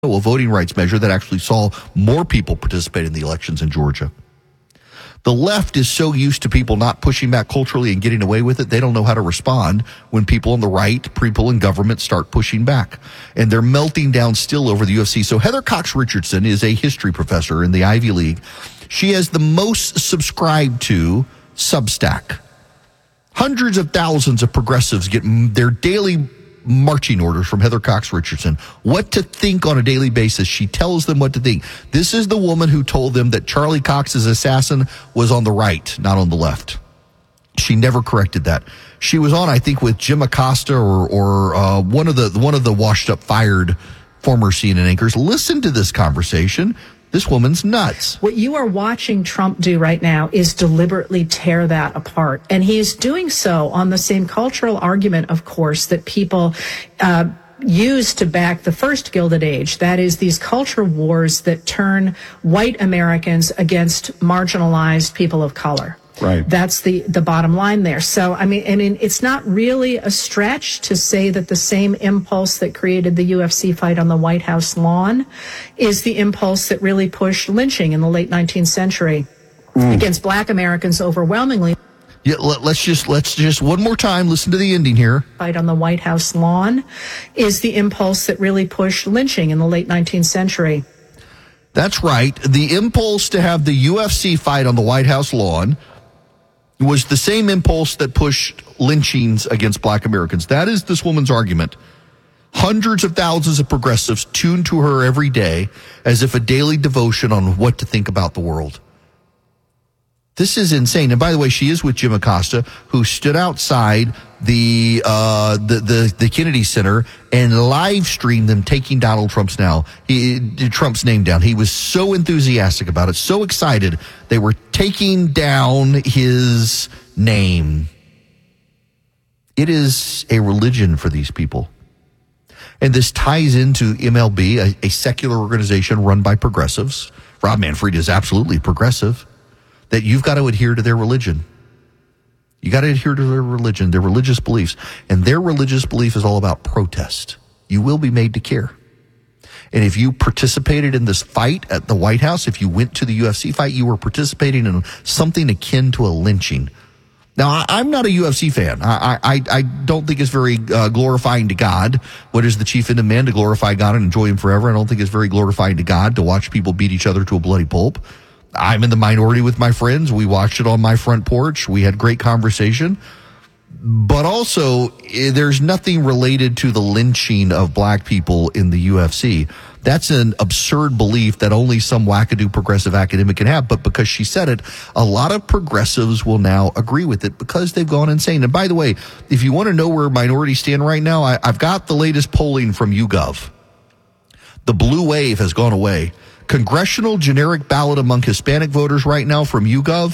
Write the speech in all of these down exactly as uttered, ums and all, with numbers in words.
a voting rights measure that actually saw more people participate in the elections in Georgia. The left is so used to people not pushing back culturally and getting away with it, they don't know how to respond when people on the right, people in government start pushing back. And they're melting down still over the U F C. So Heather Cox Richardson is a history professor in the Ivy League. She has the most subscribed to Substack. Hundreds of thousands of progressives get their daily marching orders from Heather Cox Richardson. What to think on a daily basis. She tells them what to think. This is the woman who told them that Charlie Cox's assassin was on the right, not on the left. She never corrected that. She was on, I think, with Jim Acosta or or uh, one of the one of the washed up, fired former C N N anchors. Listen to this conversation. This woman's nuts. What you are watching Trump do right now is deliberately tear that apart. And he is doing so on the same cultural argument, of course, that people uh, use to back the first Gilded Age. That is, these culture wars that turn white Americans against marginalized people of color. Right. That's the, the bottom line there. So, I mean, I mean, it's not really a stretch to say that the same impulse that created the U F C fight on the White House lawn is the impulse that really pushed lynching in the late nineteenth century mm. against black Americans overwhelmingly. Yeah, let, let's just, let's just one more time listen to the ending here. Fight on the White House lawn is the impulse that really pushed lynching in the late nineteenth century. That's right. The impulse to have the U F C fight on the White House lawn was the same impulse that pushed lynchings against black Americans. That is this woman's argument. Hundreds of thousands of progressives tune to her every day as if a daily devotion on what to think about the world. This is insane. And by the way, she is with Jim Acosta, who stood outside the uh the the, the Kennedy Center and live streamed them taking Donald Trump's now he Trump's name down. He was so enthusiastic about it, so excited. They were taking down his name. It is a religion for these people. And this ties into M L B, a, a secular organization run by progressives. Rob Manfred is absolutely progressive. That you've got to adhere to their religion. You got to adhere to their religion, their religious beliefs. And their religious belief is all about protest. You will be made to care. And if you participated in this fight at the White House, if you went to the U F C fight, you were participating in something akin to a lynching. Now, I, I'm not a U F C fan. I, I, I don't think it's very uh, glorifying to God. What is the chief end of man? To glorify God and enjoy him forever. I don't think it's very glorifying to God to watch people beat each other to a bloody pulp. I'm in the minority with my friends. We watched it on my front porch. We had great conversation. But also, there's nothing related to the lynching of black people in the U F C. That's an absurd belief that only some wackadoo progressive academic can have. But because she said it, a lot of progressives will now agree with it because they've gone insane. And by the way, if you want to know where minorities stand right now, I, I've got the latest polling from YouGov. The blue wave has gone away. Congressional generic ballot among Hispanic voters right now from YouGov,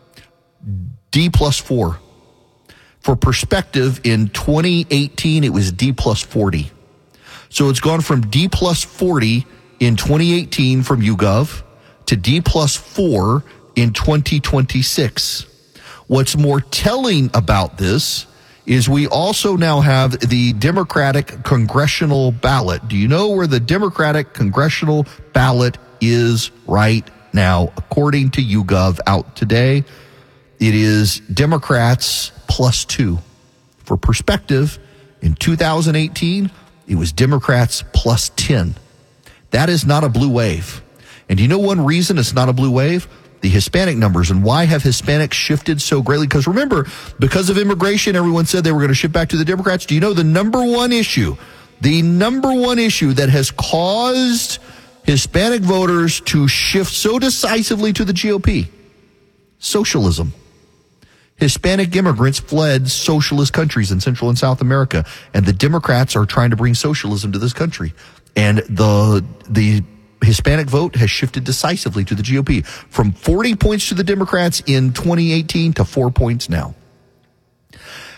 D plus four. For perspective, in twenty eighteen, it was D plus forty. So it's gone from D plus forty in twenty eighteen from YouGov to D plus four in twenty twenty-six. What's more telling about this is we also now have the Democratic congressional ballot. Do you know where the Democratic congressional ballot is right now? According to YouGov out today, it is Democrats plus two. For perspective, in two thousand eighteen, it was Democrats plus ten. That is not a blue wave. And do you know one reason it's not a blue wave? The Hispanic numbers. And why have Hispanics shifted so greatly? Because remember, because of immigration, everyone said they were going to shift back to the Democrats. Do you know the number one issue, the number one issue that has caused Hispanic voters to shift so decisively to the G O P? Socialism. Hispanic immigrants fled socialist countries in Central and South America, and the Democrats are trying to bring socialism to this country. And the the Hispanic vote has shifted decisively to the G O P from forty points to the Democrats in twenty eighteen to four points now.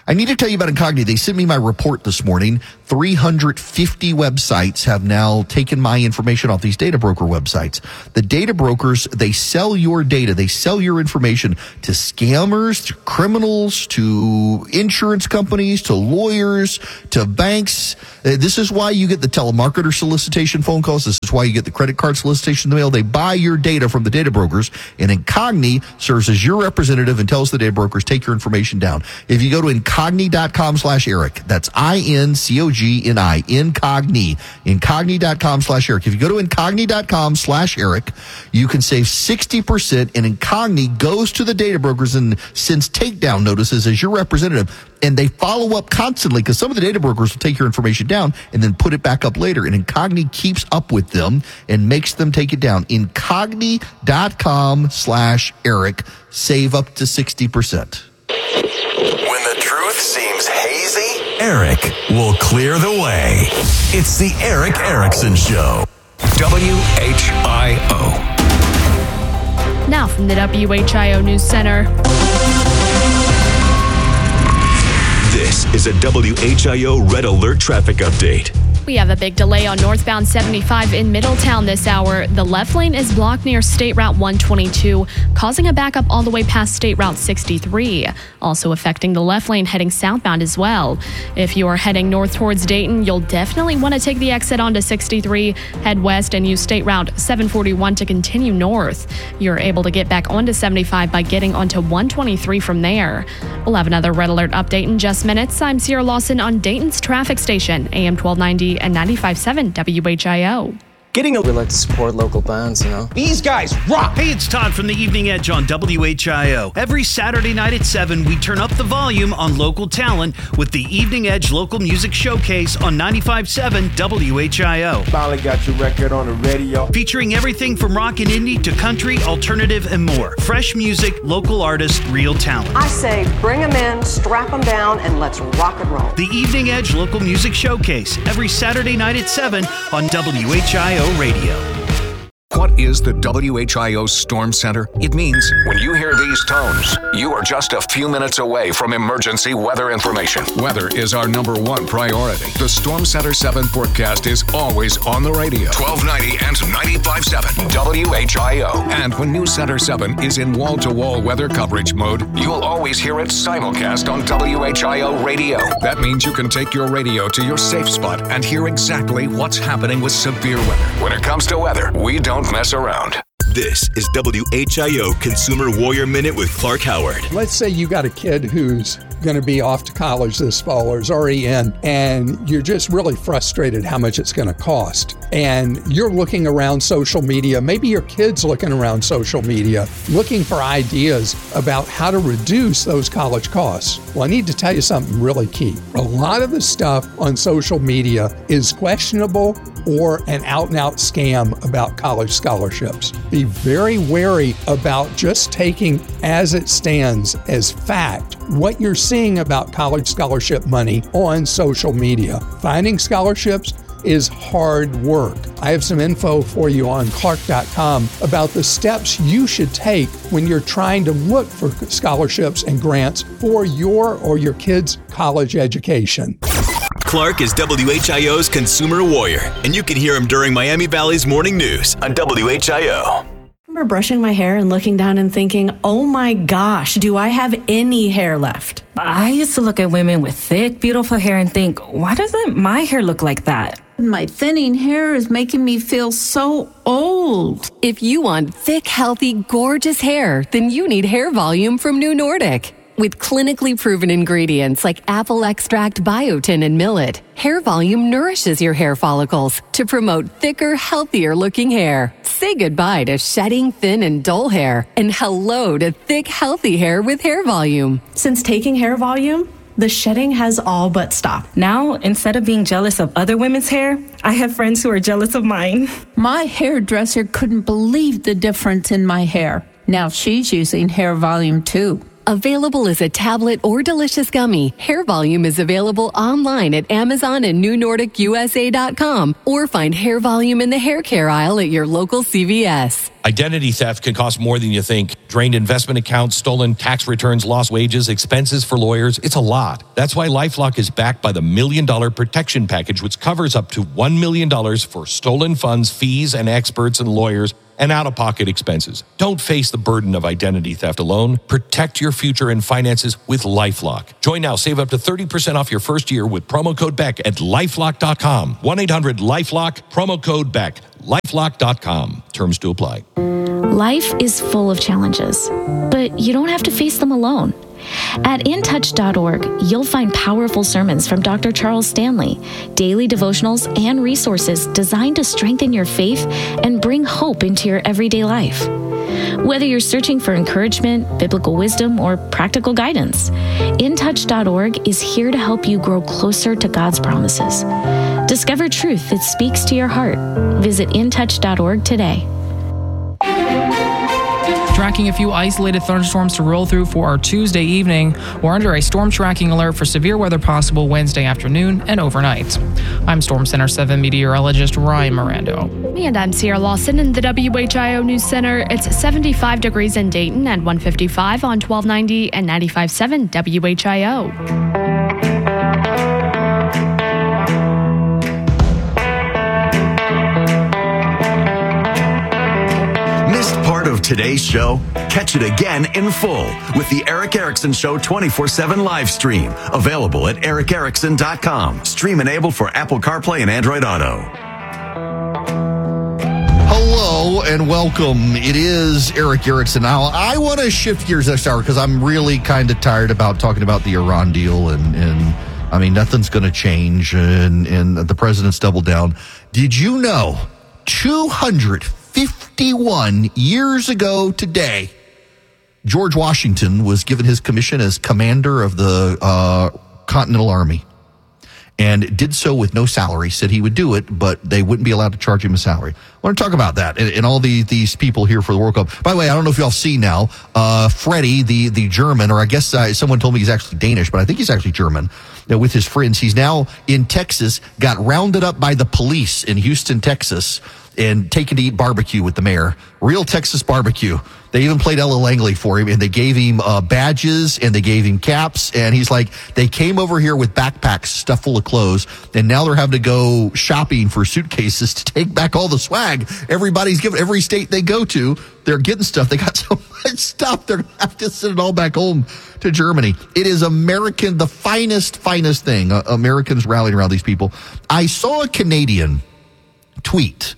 I need to tell you about Incogni. They sent me my report this morning. three hundred fifty websites have now taken my information off these data broker websites. The data brokers, they sell your data. They sell your information to scammers, to criminals, to insurance companies, to lawyers, to banks. Uh, this is why you get the telemarketer solicitation phone calls. This is why you get the credit card solicitation in the mail. They buy your data from the data brokers, and Incogni serves as your representative and tells the data brokers, take your information down. If you go to Incogni.com slash Eric, that's I N C O G N I, Incogni, Incogni.com slash Eric. If you go to Incogni.com slash Eric, you can save sixty percent, and Incogni goes to the data brokers and sends takedown notices as your representative. And they follow up constantly because some of the data brokers will take your information down and then put it back up later. And Incogni keeps up with them and makes them take it down. Incogni.com slash Eric. Save up to sixty percent. When the truth seems hazy, Eric will clear the way. It's the Eric Erickson Show. W H I O. Now from the W H I O News Center. This is a W H I O Red Alert traffic update. We have a big delay on northbound seventy-five in Middletown this hour. The left lane is blocked near State Route one twenty-two, causing a backup all the way past State Route sixty-three. Also affecting the left lane heading southbound as well. If you are heading north towards Dayton, you'll definitely want to take the exit onto sixty-three, head west, and use State Route seven forty-one to continue north. You're able to get back onto seventy-five by getting onto one twenty-three from there. We'll have another Red Alert update in just minutes. I'm Sierra Lawson on Dayton's traffic station, A M twelve ninety and ninety-five point seven W H I O. Getting a we like to support local bands, you know. These guys rock. Hey, it's Todd from the Evening Edge on W H I O. Every Saturday night at seven, we turn up the volume on local talent with the Evening Edge Local Music Showcase on ninety-five point seven W H I O. Finally got your record on the radio. Featuring everything from rock and indie to country, alternative, and more. Fresh music, local artists, real talent. I say bring them in, strap them down, and let's rock and roll. The Evening Edge Local Music Showcase every Saturday night at seven on W H I O Radio. What is the W H I O Storm Center? It means when you hear these tones, you are just a few minutes away from emergency weather information. Weather is our number one priority. The Storm Center seven forecast is always on the radio. twelve ninety and ninety-five point seven W H I O. And when News Center seven is in wall-to-wall weather coverage mode, you'll always hear it simulcast on W H I O Radio. That means you can take your radio to your safe spot and hear exactly what's happening with severe weather. When it comes to weather, we don't mess around. This is W H I O Consumer Warrior Minute with Clark Howard. Let's say you got a kid who's going to be off to college this fall or is already in, and you're just really frustrated how much it's going to cost. And you're looking around social media, maybe your kid's looking around social media, looking for ideas about how to reduce those college costs. Well, I need to tell you something really key. A lot of the stuff on social media is questionable or an out-and-out scam about college scholarships. Be very wary about just taking as it stands as fact what you're seeing about college scholarship money on social media. Finding scholarships is hard work. I have some info for you on Clark dot com about the steps you should take when you're trying to look for scholarships and grants for your or your kid's college education. Clark is W H I O's Consumer Warrior, and you can hear him during Miami Valley's Morning News on W H I O. I remember brushing my hair and looking down and thinking, oh my gosh, do I have any hair left? I used to look at women with thick, beautiful hair and think, why doesn't my hair look like that? My thinning hair is making me feel so old. If you want thick, healthy, gorgeous hair, then you need Hair Volume from New Nordic. With clinically proven ingredients like apple extract, biotin, and millet, Hair Volume nourishes your hair follicles to promote thicker, healthier looking hair. Say goodbye to shedding, thin, and dull hair, and hello to thick, healthy hair with Hair Volume. Since taking Hair Volume, the shedding has all but stopped. Now, instead of being jealous of other women's hair, I have friends who are jealous of mine. My hairdresser couldn't believe the difference in my hair. Now she's using Hair Volume too. available as a tablet or delicious gummy. Hair Volume is available online at Amazon and New Nordic U S A dot com, or find Hair Volume in the hair care aisle at your local C V S. Identity theft can cost more than you think. Drained investment accounts, stolen tax returns, lost wages, expenses for lawyers. It's a lot. That's why LifeLock is backed by the Million Dollar Protection Package, which covers up to one million dollars for stolen funds, fees, and experts and lawyers, and out-of-pocket expenses. Don't face the burden of identity theft alone. Protect your future and finances with LifeLock. Join now. Save up to thirty percent off your first year with promo code Beck at lifelock dot com. one eight hundred LifeLock, promo code Beck. lifelock dot com. Terms to apply. Life is full of challenges, but you don't have to face them alone. At in touch dot org, you'll find powerful sermons from Doctor Charles Stanley, daily devotionals, and resources designed to strengthen your faith and bring hope into your everyday life. Whether you're searching for encouragement, biblical wisdom, or practical guidance, in touch dot org is here to help you grow closer to God's promises. Discover truth that speaks to your heart. Visit in touch dot org today. Tracking a few isolated thunderstorms to roll through for our Tuesday evening. We're under a storm tracking alert for severe weather possible Wednesday afternoon and overnight. I'm Storm Center seven meteorologist Ryan Mirando. And I'm Sierra Lawson in the W H I O News Center. It's seventy-five degrees in Dayton and one fifty-five on twelve ninety and ninety-five point seven W H I O. Part of today's show? Catch it again in full with the Eric Erickson Show twenty-four seven live stream. Available at eric erickson dot com. Stream enabled for Apple CarPlay and Android Auto. Hello and welcome. It is Eric Erickson. Now, I want to shift gears next hour because I'm really kind of tired about talking about the Iran deal and, and I mean, nothing's going to change and, and the president's doubled down. Did you know two hundred fifty-one years ago today, George Washington was given his commission as commander of the uh, Continental Army and did so with no salary, said he would do it, but they wouldn't be allowed to charge him a salary. I want to talk about that and, and all the, these people here for the World Cup. By the way, I don't know if y'all see now, uh, Freddie, the, the German, or I guess uh, someone told me he's actually Danish, but I think he's actually German, uh, with his friends. He's now in Texas, got rounded up by the police in Houston, Texas, and taken to eat barbecue with the mayor. Real Texas barbecue. They even played Ella Langley for him, and they gave him uh, badges, and they gave him caps, and he's like, they came over here with backpacks stuffed full of clothes, and now they're having to go shopping for suitcases to take back all the swag. Everybody's given, every state they go to, they're getting stuff. They got so much stuff, they're going to have to send it all back home to Germany. It is American, the finest, finest thing. Uh, Americans rallying around these people. I saw a Canadian tweet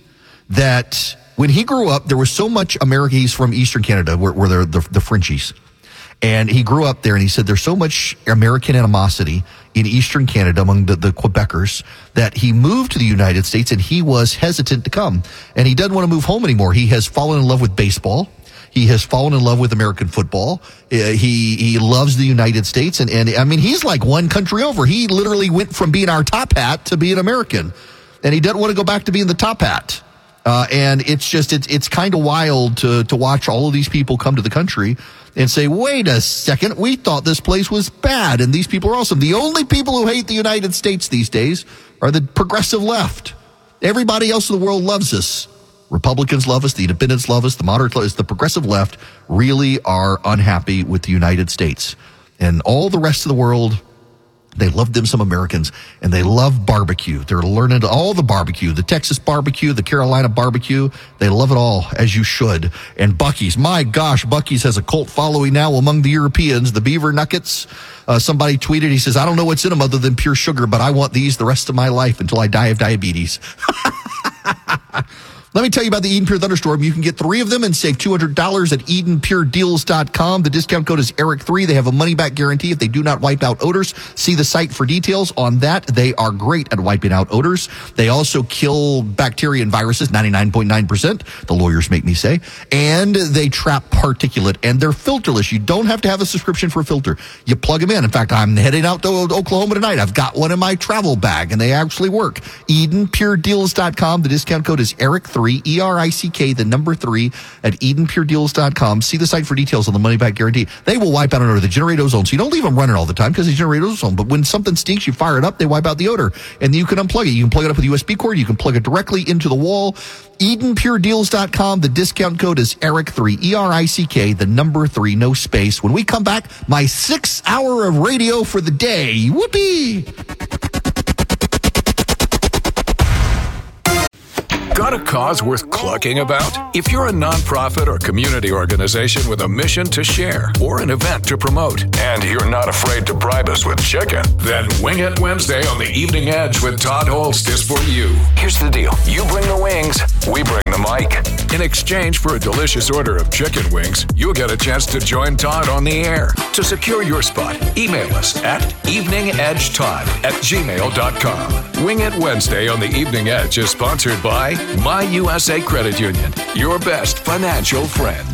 that when he grew up, there was so much America. He's from Eastern Canada, where, where they're the, the Frenchies. And he grew up there, and he said there's so much American animosity in Eastern Canada among the, the Quebecers that he moved to the United States, and he was hesitant to come. And he doesn't want to move home anymore. He has fallen in love with baseball. He has fallen in love with American football. Uh, he he loves the United States. And, and, I mean, he's like one country over. He literally went from being our top hat to being American. And he doesn't want to go back to being the top hat. Uh, and it's just, it's, it's kind of wild to, to watch all of these people come to the country and say, wait a second, we thought this place was bad and these people are awesome. The only people who hate the United States these days are the progressive left. Everybody else in the world loves us. Republicans love us, the independents love us, the moderates love us. The progressive left really are unhappy with the United States. And all the rest of the world, they love them some Americans, and they love barbecue. They're learning all the barbecue, the Texas barbecue, the Carolina barbecue. They love it all, as you should. And Buc-ee's, my gosh, Buc-ee's has a cult following now among the Europeans. The beaver nuggets, uh, somebody tweeted, he says, I don't know what's in them other than pure sugar, but I want these the rest of my life until I die of diabetes. Let me tell you about the Eden Pure Thunderstorm. You can get three of them and save two hundred dollars at eden pure deals dot com. The discount code is Eric three. They have a money-back guarantee if they do not wipe out odors. See the site for details on that. They are great at wiping out odors. They also kill bacteria and viruses, ninety-nine point nine percent, the lawyers make me say. And they trap particulate, and they're filterless. You don't have to have a subscription for a filter. You plug them in. In fact, I'm heading out to Oklahoma tonight. I've got one in my travel bag, and they actually work. eden pure deals dot com. The discount code is Eric three. three, E R I C K, the number three, at eden pure deals dot com. See the site for details on the money-back guarantee. They will wipe out an odor. They generate ozone, so you don't leave them running all the time because they generate ozone. But when something stinks, you fire it up, they wipe out the odor. And you can unplug it. You can plug it up with a U S B cord. You can plug it directly into the wall. eden pure deals dot com. The discount code is Eric three, E R I C K, the number three, no space. When we come back, my six hour of radio for the day. Whoopee! Got a cause worth clucking about? If you're a nonprofit or community organization with a mission to share or an event to promote, and you're not afraid to bribe us with chicken, then Wing It Wednesday on the Evening Edge with Todd Holst is for you. Here's the deal. You bring the wings, we bring the mic. In exchange for a delicious order of chicken wings, you'll get a chance to join Todd on the air. To secure your spot, email us at eveningedgetodd at gmail dot com. Wing It Wednesday on the Evening Edge is sponsored by My U S A Credit Union, your best financial friend.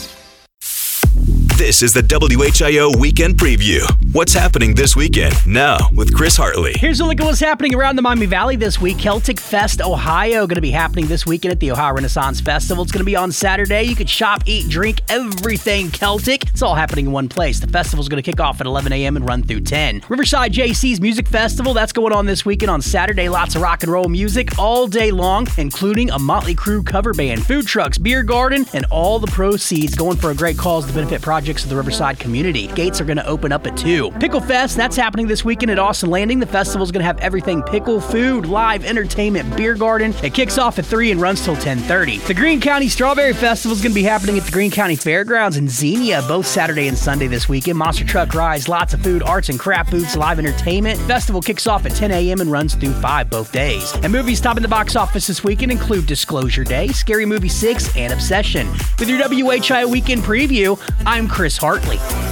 This is the W H I O Weekend Preview. What's happening this weekend? Now, with Chris Hartley. Here's a look at what's happening around the Miami Valley this week. Celtic Fest Ohio going to be happening this weekend at the Ohio Renaissance Festival. It's going to be on Saturday. You can shop, eat, drink, everything Celtic. It's all happening in one place. The festival is going to kick off at eleven a.m. and run through ten. Riverside J C's Music Festival, that's going on this weekend on Saturday. Lots of rock and roll music all day long, including a Motley Crue cover band, food trucks, beer garden, and all the proceeds going for a great cause to benefit projects of the Riverside community. Gates are going to open up at two. Pickle Fest, that's happening this weekend at Austin Landing. The festival is going to have everything pickle, food, live entertainment, beer garden. It kicks off at three and runs till ten thirty. The Greene County Strawberry Festival is going to be happening at the Greene County Fairgrounds in Xenia both Saturday and Sunday this weekend. Monster truck rides, lots of food, arts and craft booths, live entertainment. Festival kicks off at ten a.m. and runs through five both days. And movies topping the box office this weekend include Disclosure Day, Scary Movie six, and Obsession. With your W H I O Weekend Preview, I'm Chris Hartley.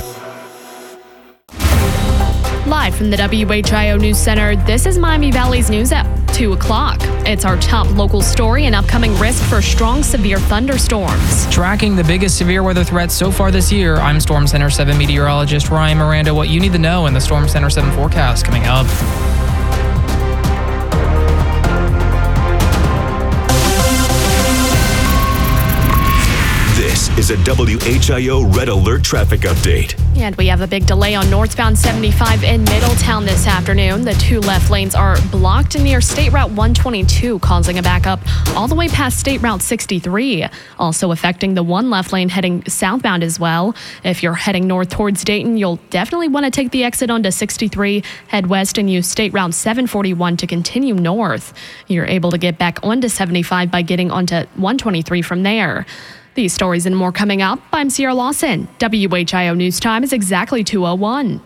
Live from the W H I O News Center, this is Miami Valley's news at two o'clock. It's our top local story and upcoming risk for strong, severe thunderstorms. Tracking the biggest severe weather threats so far this year, I'm Storm Center seven meteorologist Ryan Miranda. What you need to know in the Storm Center seven forecast coming up. This is a W H I O Red Alert traffic update. And we have a big delay on northbound seventy-five in Middletown this afternoon. The two left lanes are blocked near State Route one twenty-two, causing a backup all the way past State Route sixty-three. Also affecting the one left lane heading southbound as well. If you're heading north towards Dayton, you'll definitely want to take the exit onto sixty-three, head west and use State Route seven forty-one to continue north. You're able to get back onto seventy-five by getting onto one twenty-three from there. These stories and more coming up. I'm Sierra Lawson. W H I O News Time is exactly two oh one.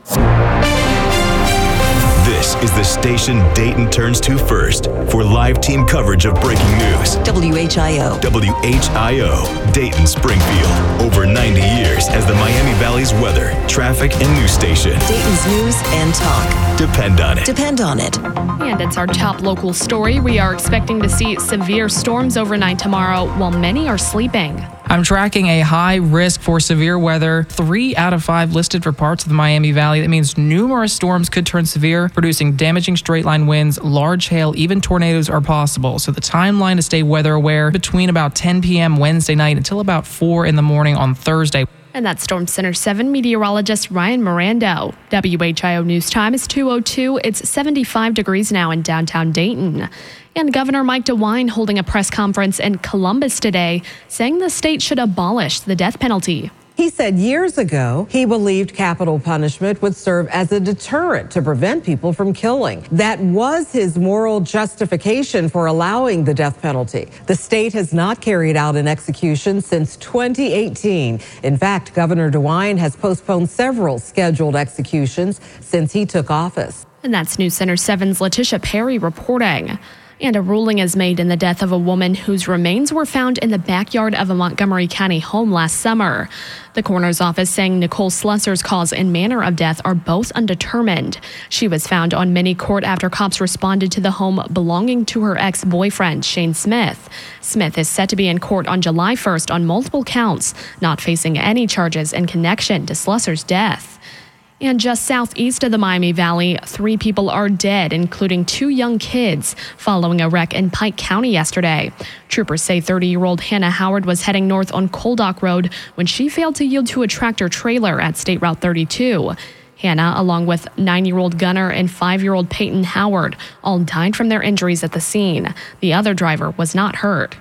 This is the station Dayton turns to first for live team coverage of breaking news. W H I O. W H I O, Dayton Springfield. Over ninety years as the Miami Valley's weather, traffic, and news station. Dayton's news and talk. Depend on it. Depend on it. And it's our top local story. We are expecting to see severe storms overnight tomorrow while many are sleeping. I'm tracking a high risk for severe weather. Three out of five listed for parts of the Miami Valley. That means numerous storms could turn severe, producing damaging straight line winds, large hail, even tornadoes are possible. So the timeline to stay weather aware between about ten p.m. Wednesday night until about four in the morning on Thursday. And that's Storm Center seven meteorologist Ryan Miranda. W H I O News Time is two oh two. It's seventy-five degrees now in downtown Dayton. And Governor Mike DeWine holding a press conference in Columbus today, saying the state should abolish the death penalty. He said years ago he believed capital punishment would serve as a deterrent to prevent people from killing. That was his moral justification for allowing the death penalty. The state has not carried out an execution since twenty eighteen. In fact, Governor DeWine has postponed several scheduled executions since he took office. And that's News Center seven's Letitia Perry reporting. And a ruling is made in the death of a woman whose remains were found in the backyard of a Montgomery County home last summer. The coroner's office saying Nicole Slusser's cause and manner of death are both undetermined. She was found on mini court after cops responded to the home belonging to her ex-boyfriend, Shane Smith. Smith is set to be in court on July first on multiple counts, not facing any charges in connection to Slusser's death. And just southeast of the Miami Valley, three people are dead, including two young kids, following a wreck in Pike County yesterday. Troopers say thirty-year-old Hannah Howard was heading north on Coal Dock Road when she failed to yield to a tractor trailer at State Route thirty-two. Hannah, along with nine-year-old Gunnar and five-year-old Peyton Howard, all died from their injuries at the scene. The other driver was not hurt.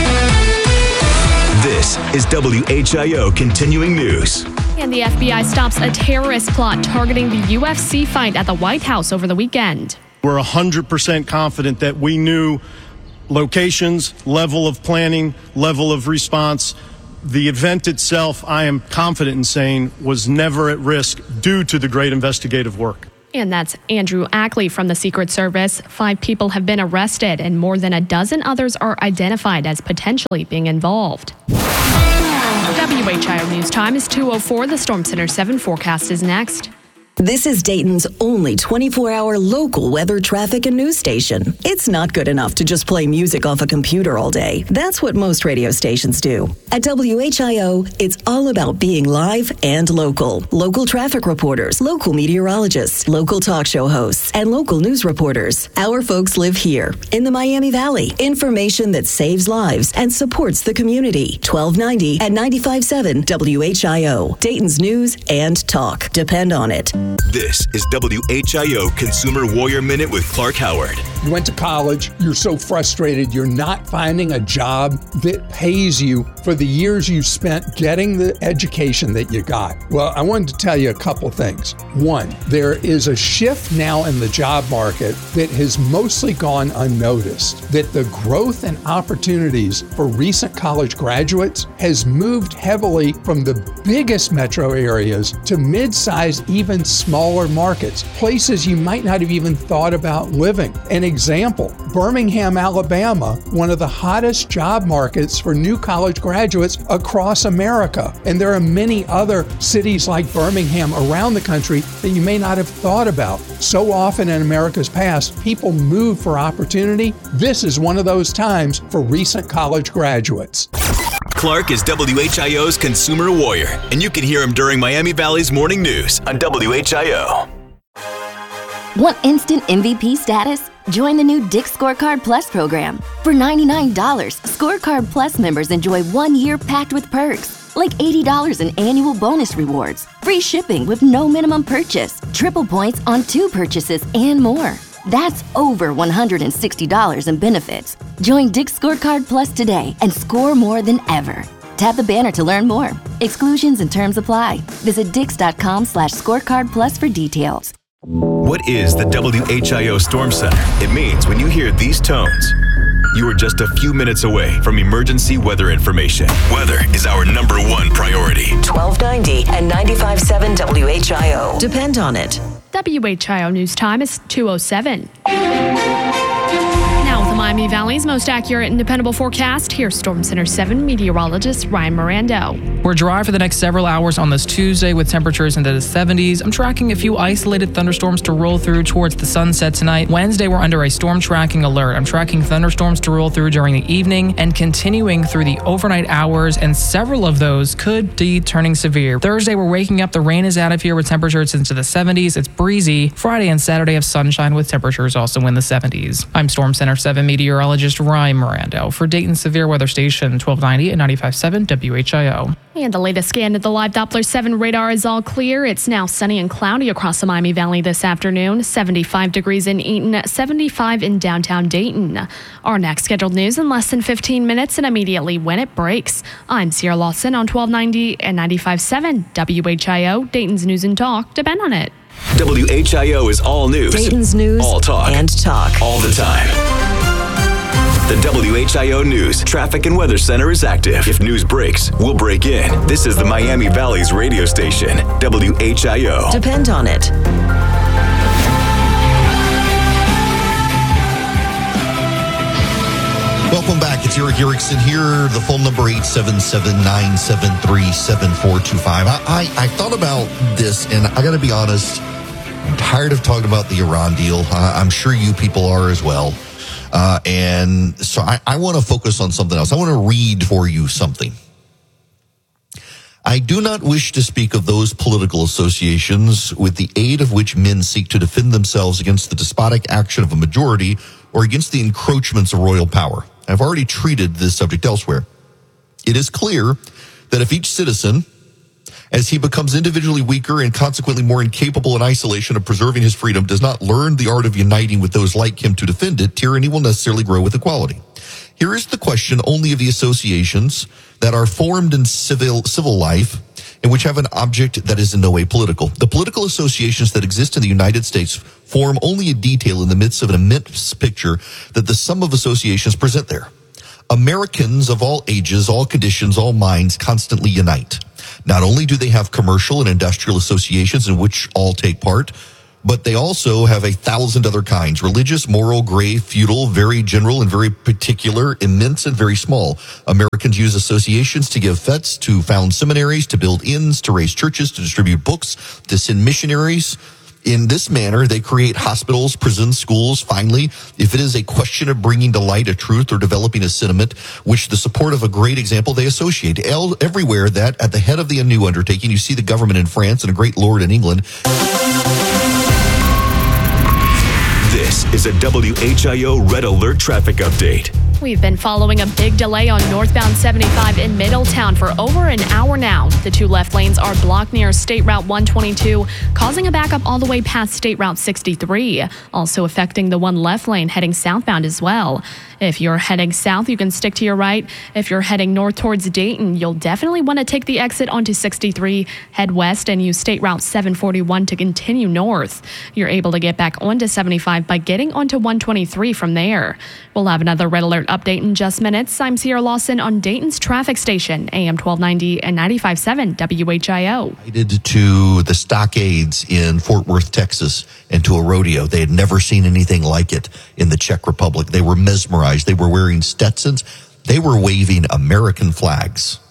This is W H I O Continuing News. And the F B I stops a terrorist plot targeting the U F C fight at the White House over the weekend. We're one hundred percent confident that we knew locations, level of planning, level of response. The event itself, I am confident in saying, was never at risk due to the great investigative work. And that's Andrew Ackley from the Secret Service. Five people have been arrested and more than a dozen others are identified as potentially being involved. W H I O News Time is two oh four. The Storm Center seven forecast is next. This is Dayton's only twenty-four hour local weather, traffic, and news station. It's not good enough to just play music off a computer all day. That's what most radio stations do. At W H I O, it's all about being live and local. Local traffic reporters, local meteorologists, local talk show hosts, and local news reporters. Our folks live here in the Miami Valley. Information that saves lives and supports the community. twelve ninety and ninety-five point seven W H I O. Dayton's news and talk. Depend on it. This is W H I O Consumer Warrior Minute with Clark Howard. You went to college, you're so frustrated, you're not finding a job that pays you for the years you spent getting the education that you got. Well, I wanted to tell you a couple things. One, there is a shift now in the job market that has mostly gone unnoticed, that the growth and opportunities for recent college graduates has moved heavily from the biggest metro areas to mid-sized, even smaller markets, places you might not have even thought about living. An example, Birmingham, Alabama, one of the hottest job markets for new college graduates across America. And there are many other cities like Birmingham around the country that you may not have thought about. So often in America's past, people move for opportunity. This is one of those times for recent college graduates. Clark is W H I O's Consumer Warrior, and you can hear him during Miami Valley's Morning News on W H I O. Want instant M V P status? Join the new Dick's Scorecard Plus program. For ninety-nine dollars, Scorecard Plus members enjoy one year packed with perks, like eighty dollars in annual bonus rewards, free shipping with no minimum purchase, triple points on two purchases, and more. That's over one hundred sixty dollars in benefits. Join Dick's Scorecard Plus today and score more than ever. Tap the banner to learn more. Exclusions and terms apply. Visit dix.com slash scorecard plus for details. What is the W H I O Storm Center? It means when you hear these tones, you are just a few minutes away from emergency weather information. Weather is our number one priority. twelve ninety and ninety-five point seven W H I O. Depend on it. W H I O News Time is two oh seven. Now with the Miami Valley's most accurate and dependable forecast, here's Storm Center seven meteorologist Ryan Mirando. We're dry for the next several hours on this Tuesday with temperatures into the seventies. I'm tracking a few isolated thunderstorms to roll through towards the sunset tonight. Wednesday, we're under a storm tracking alert. I'm tracking thunderstorms to roll through during the evening and continuing through the overnight hours, and several of those could be turning severe. Thursday, we're waking up. The rain is out of here with temperatures into the seventies. It's breezy. Friday and Saturday have sunshine with temperatures also in the seventies. I'm Storm Center seven meteorologist Ryan Mirando for Dayton Severe Weather Station twelve ninety and ninety-five point seven W H I O. And the latest scan of the live Doppler seven radar is all clear. It's now sunny and cloudy across the Miami Valley this afternoon. seventy-five degrees in Eaton, seventy-five in downtown Dayton. Our next scheduled news in less than fifteen minutes and immediately when it breaks. I'm Sierra Lawson on twelve ninety and ninety-five point seven W H I O, Dayton's News and Talk. Depend on it. W H I O is all news. Dayton's news all talk. and talk. All the time. The W H I O News Traffic and Weather Center is active. If news breaks, we'll break in. This is the Miami Valley's radio station, W H I O. Depend on it. Welcome back. It's Eric Erickson here. The phone number eight seven seven, nine seven three, seven four two five. I, I, I thought about this, and I got to be honest, I'm tired of talking about the Iran deal. Uh, I'm sure you people are as well. Uh, and so I, I want to focus on something else. I want to read for you something. I do not wish to speak of those political associations with the aid of which men seek to defend themselves against the despotic action of a majority or against the encroachments of royal power. I've already treated this subject elsewhere. It is clear that if each citizen, as he becomes individually weaker and consequently more incapable in isolation of preserving his freedom, does not learn the art of uniting with those like him to defend it, tyranny will necessarily grow with equality. Here is the question only of the associations that are formed in civil civil life and which have an object that is in no way political. The political associations that exist in the United States form only a detail in the midst of an immense picture that the sum of associations present there. Americans of all ages, all conditions, all minds constantly unite. Not only do they have commercial and industrial associations in which all take part, but they also have a thousand other kinds: religious, moral, grave, feudal, very general and very particular, immense and very small. Americans use associations to give fetes, to found seminaries, to build inns, to raise churches, to distribute books, to send missionaries. In this manner, they create hospitals, prisons, schools. Finally, if it is a question of bringing to light a truth or developing a sentiment, which the support of a great example, they associate. Everywhere that at the head of the new undertaking, you see the government in France and a great lord in England. This is a W H I O Red Alert traffic update. We've been following a big delay on northbound seventy-five in Middletown for over an hour now. The two left lanes are blocked near State Route one twenty-two, causing a backup all the way past State Route sixty-three, also affecting the one left lane heading southbound as well. If you're heading south, you can stick to your right. If you're heading north towards Dayton, you'll definitely want to take the exit onto sixty-three, head west, and use State Route seven forty-one to continue north. You're able to get back onto seventy-five by getting onto one twenty-three from there. We'll have another red alert update in just minutes. I'm Sierra Lawson on Dayton's traffic station, A M twelve ninety and ninety-five point seven W H I O. Invited to the stockades in Fort Worth, Texas, and to a rodeo. They had never seen anything like it in the Czech Republic. They were mesmerized. They were wearing Stetsons. They were waving American flags.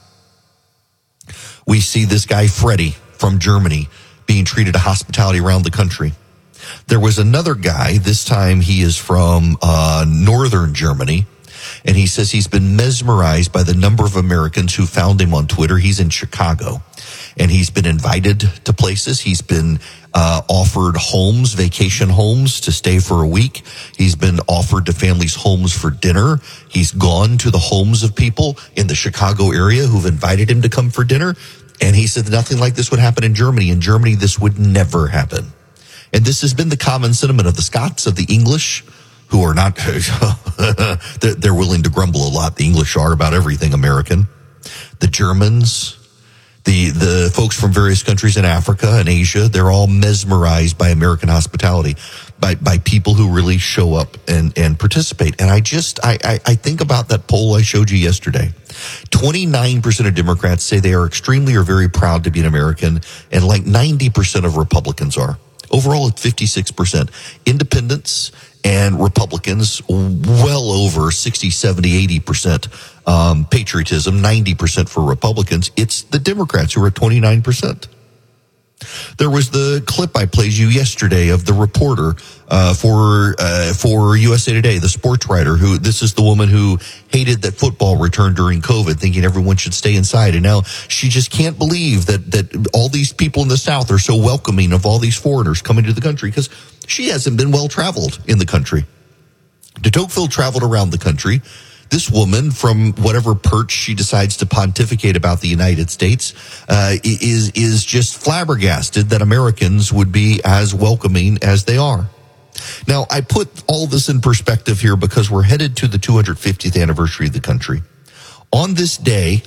We see this guy, Freddie, from Germany, being treated to hospitality around the country. There was another guy, this time he is from uh, northern Germany, and he says he's been mesmerized by the number of Americans who found him on Twitter. He's in Chicago, and he's been invited to places. He's been uh, offered homes, vacation homes to stay for a week. He's been offered to families homes for dinner. He's gone to the homes of people in the Chicago area who've invited him to come for dinner, and he said nothing like this would happen in Germany. In Germany, this would never happen. And this has been the common sentiment of the Scots, of the English, who are not, they're willing to grumble a lot. The English are about everything American. The Germans, the the folks from various countries in Africa and Asia, they're all mesmerized by American hospitality, by by people who really show up and, and participate. And I just, I, I, I think about that poll I showed you yesterday. twenty-nine percent of Democrats say they are extremely or very proud to be an American, and like ninety percent of Republicans are. Overall, it's fifty-six percent. Independents and Republicans, well over sixty, seventy, eighty percent. Um, patriotism, ninety percent for Republicans. It's the Democrats who are at twenty-nine percent. There was the clip I played you yesterday of the reporter uh, for uh, for U S A Today, the sports writer, who, this is the woman who hated that football returned during COVID, thinking everyone should stay inside. And now she just can't believe that that all these people in the South are so welcoming of all these foreigners coming to the country, because she hasn't been well traveled in the country. De Tocqueville traveled around the country. This woman, from whatever perch she decides to pontificate about the United States, uh, is is just flabbergasted that Americans would be as welcoming as they are. Now, I put all this in perspective here because we're headed to the two hundred fiftieth anniversary of the country. On this day,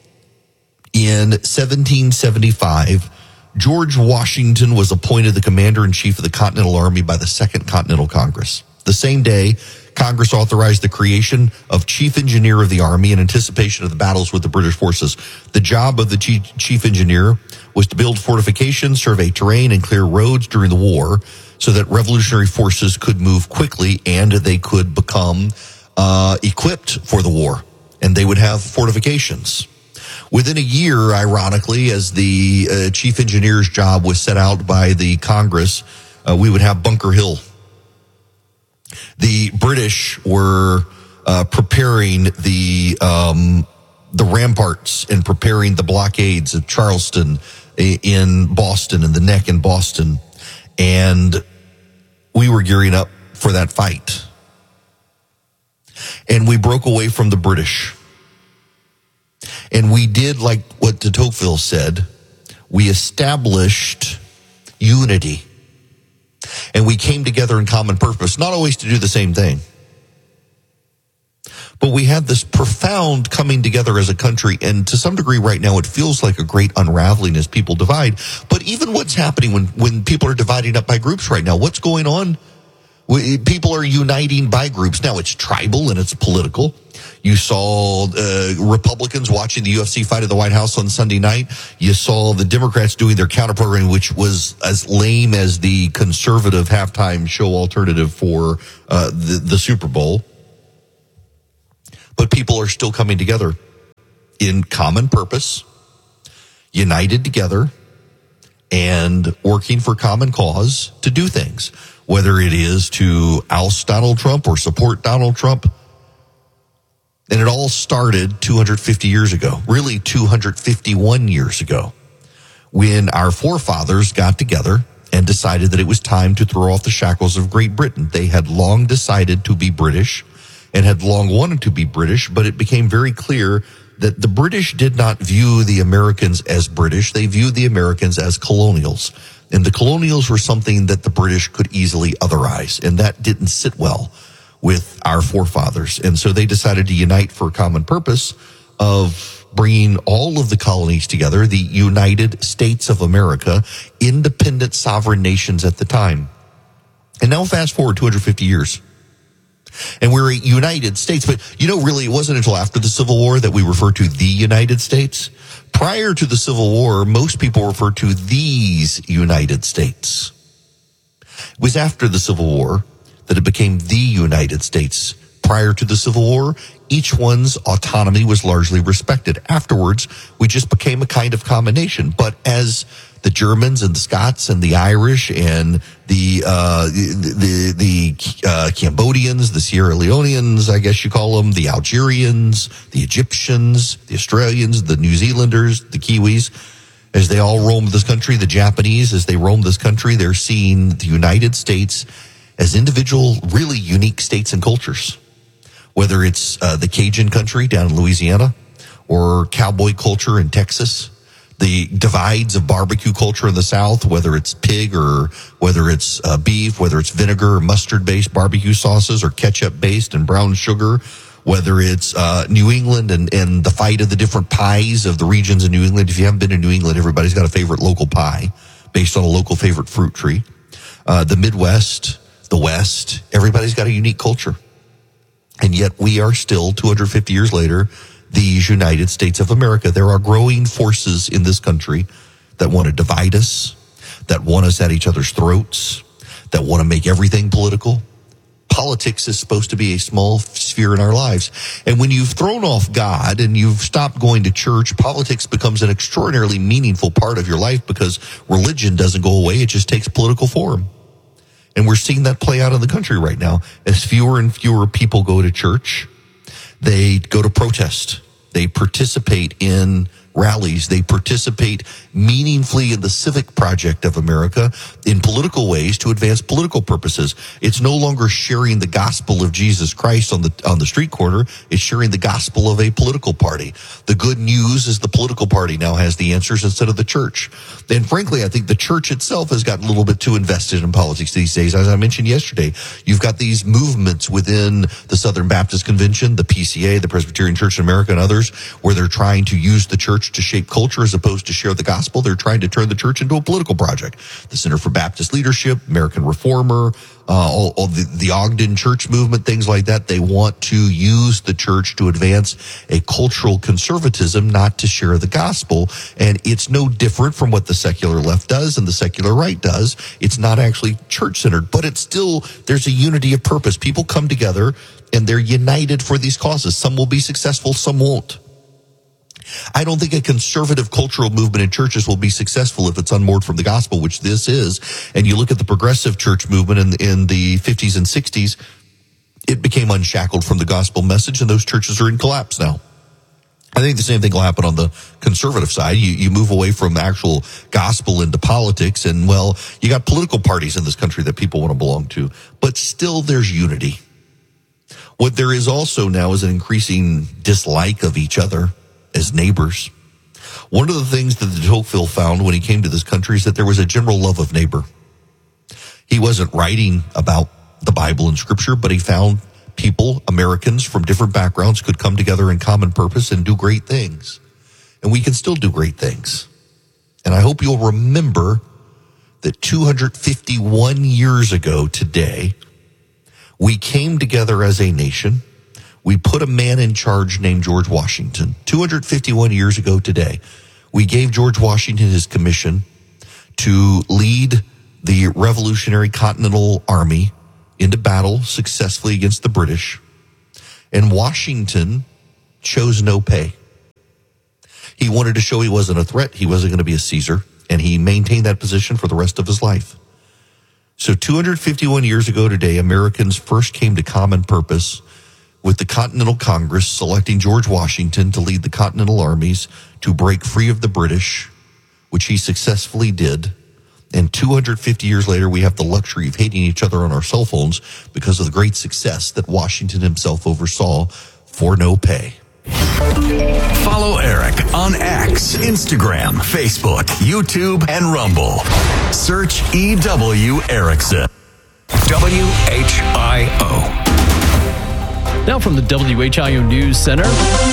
in seventeen seventy-five, George Washington was appointed the commander-in-chief of the Continental Army by the Second Continental Congress. The same day, Congress authorized the creation of chief engineer of the Army in anticipation of the battles with the British forces. The job of the chief engineer was to build fortifications, survey terrain, and clear roads during the war so that revolutionary forces could move quickly and they could become uh, equipped for the war, and they would have fortifications. Within a year, ironically, as the uh, chief engineer's job was set out by the Congress, uh, we would have Bunker Hill. The British were uh, preparing the um, the ramparts and preparing the blockades of Charleston in Boston and the Neck in Boston. And we were gearing up for that fight. And we broke away from the British. And we did like what de Tocqueville said. We established unity. And we came together in common purpose, not always to do the same thing. But we had this profound coming together as a country, and to some degree right now it feels like a great unraveling as people divide. But even what's happening when, when people are dividing up by groups right now, what's going on? People are uniting by groups. Now it's tribal and it's political. You saw uh, Republicans watching the U F C fight at the White House on Sunday night. You saw the Democrats doing their counter-programming, which was as lame as the conservative halftime show alternative for uh, the, the Super Bowl. But people are still coming together in common purpose, united together, and working for common cause to do things, whether it is to oust Donald Trump or support Donald Trump. And it all started two hundred fifty years ago, really two hundred fifty-one years ago, when our forefathers got together and decided that it was time to throw off the shackles of Great Britain. They had long decided to be British and had long wanted to be British, but it became very clear that the British did not view the Americans as British. They viewed the Americans as colonials. And the colonials were something that the British could easily otherize, and that didn't sit well with our forefathers. And so they decided to unite for a common purpose of bringing all of the colonies together, the United States of America, independent sovereign nations at the time. And now fast forward two hundred fifty years. And we're a United States, but you know, really, it wasn't until after the Civil War that we referred to the United States. Prior to the Civil War, most people referred to these United States. It was after the Civil War that it became the United States. Prior to the Civil War, each one's autonomy was largely respected. Afterwards, we just became a kind of combination. But as the Germans and the Scots and the Irish and the uh, the the, the uh, Cambodians, the Sierra Leoneans, I guess you call them, the Algerians, the Egyptians, the Australians, the New Zealanders, the Kiwis, as they all roam this country, the Japanese, as they roam this country, they're seeing the United States as individual, really unique states and cultures. Whether it's uh, the Cajun country down in Louisiana or cowboy culture in Texas, the divides of barbecue culture in the South, whether it's pig or whether it's uh, beef, whether it's vinegar or mustard-based barbecue sauces or ketchup-based and brown sugar, whether it's uh, New England and, and the fight of the different pies of the regions in New England. If you haven't been to New England, everybody's got a favorite local pie based on a local favorite fruit tree. Uh, the Midwest, the West, everybody's got a unique culture. And yet we are still, two hundred fifty years later, these United States of America. There are growing forces in this country that want to divide us, that want us at each other's throats, that want to make everything political. Politics is supposed to be a small sphere in our lives. And when you've thrown off God and you've stopped going to church, politics becomes an extraordinarily meaningful part of your life because religion doesn't go away. It just takes political form. And we're seeing that play out in the country right now. As fewer and fewer people go to church, they go to protest. They participate in rallies. They participate meaningfully in the civic project of America in political ways to advance political purposes. It's no longer sharing the gospel of Jesus Christ on the on the street corner. It's sharing the gospel of a political party. The good news is the political party now has the answers instead of the church. And frankly, I think the church itself has gotten a little bit too invested in politics these days. As I mentioned yesterday, you've got these movements within the Southern Baptist Convention, the P C A, the Presbyterian Church in America, and others, where they're trying to use the church to shape culture as opposed to share the gospel. They're trying to turn the church into a political project. The Center for Baptist Leadership, American Reformer, uh, all, all the, the Ogden Church movement, things like that. They want to use the church to advance a cultural conservatism, not to share the gospel. And it's no different from what the secular left does and the secular right does. It's not actually church-centered, but it's still, there's a unity of purpose. People come together and they're united for these causes. Some will be successful, some won't. I don't think a conservative cultural movement in churches will be successful if it's unmoored from the gospel, which this is. And you look at the progressive church movement in, in the fifties and sixties, it became unshackled from the gospel message, and those churches are in collapse now. I think the same thing will happen on the conservative side. You, you move away from actual gospel into politics, and, well, you got political parties in this country that people want to belong to, but still there's unity. What there is also now is an increasing dislike of each other as neighbors. One of the things that de Tocqueville found when he came to this country is that there was a general love of neighbor. He wasn't writing about the Bible and Scripture, but he found people, Americans from different backgrounds, could come together in common purpose and do great things. And we can still do great things. And I hope you'll remember that two hundred fifty-one years ago today, we came together as a nation. We put a man in charge named George Washington. two hundred fifty-one years ago today, we gave George Washington his commission to lead the Revolutionary Continental Army into battle successfully against the British. And Washington chose no pay. He wanted to show he wasn't a threat. He wasn't going to be a Caesar. And he maintained that position for the rest of his life. So two hundred fifty-one years ago today, Americans first came to common purpose with the Continental Congress selecting George Washington to lead the Continental armies to break free of the British, which he successfully did. And two hundred fifty years later, we have the luxury of hating each other on our cell phones because of the great success that Washington himself oversaw for no pay. Follow Eric on X, Instagram, Facebook, YouTube, and Rumble. Search E W Erickson. W H I O. Now from the W H I O News Center.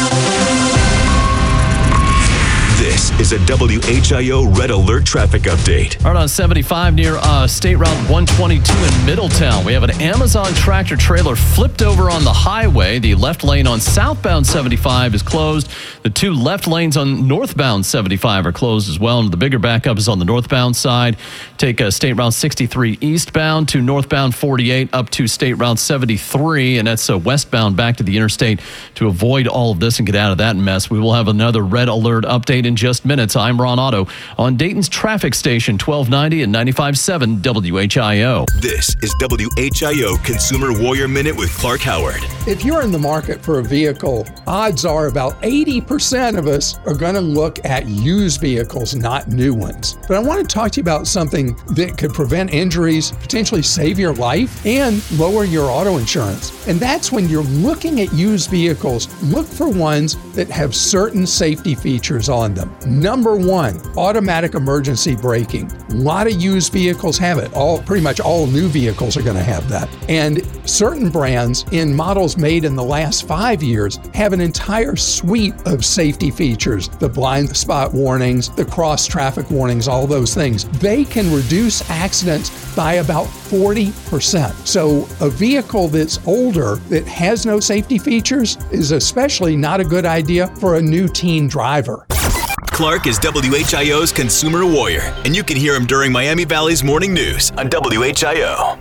This is a W H I O Red Alert traffic update. All right, on seventy-five near uh, State Route one twenty-two in Middletown, we have an Amazon tractor trailer flipped over on the highway. The left lane on southbound seventy-five is closed. The two left lanes on northbound seventy-five are closed as well. And the bigger backup is on the northbound side. Take uh, State Route sixty-three eastbound to northbound forty-eight up to State Route seventy-three. And that's uh, westbound back to the interstate to avoid all of this and get out of that mess. We will have another Red Alert update in just minutes. I'm Ron Otto on Dayton's traffic station, twelve ninety and ninety-five point seven W H I O. This is W H I O Consumer Warrior Minute with Clark Howard. If you're in the market for a vehicle, odds are about eighty percent of us are going to look at used vehicles, not new ones. But I want to talk to you about something that could prevent injuries, potentially save your life, and lower your auto insurance. And that's when you're looking at used vehicles, look for ones that have certain safety features on them. Number one, automatic emergency braking. A lot of used vehicles have it. All pretty much all new vehicles are going to have that. And certain brands in models made in the last five years have an entire suite of safety features. The blind spot warnings, the cross traffic warnings, all those things. They can reduce accidents by about forty percent. So a vehicle that's older that has no safety features is especially not a good idea for a new teen driver. Clark is W H I O's Consumer Warrior, and you can hear him during Miami Valley's Morning News on W H I O.